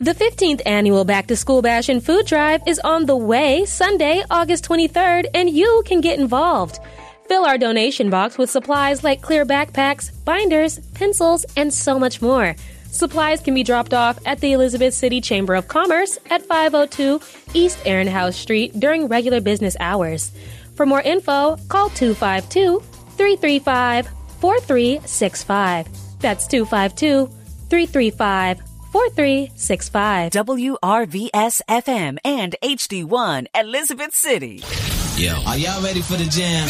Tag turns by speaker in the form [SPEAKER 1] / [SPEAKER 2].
[SPEAKER 1] The 15th annual Back to School Bash and Food Drive is on the way Sunday, August 23rd, and you can get involved. Fill our donation box with supplies like clear backpacks, binders, pencils, and so much more. Supplies can be dropped off at the Elizabeth City Chamber of Commerce at 502 East Ehrenhaus Street during regular business hours. For more info, call 252-335-4365. That's 252-335-4365.
[SPEAKER 2] WRVS FM and HD1 Elizabeth City.
[SPEAKER 3] Yo, are y'all ready for the jam?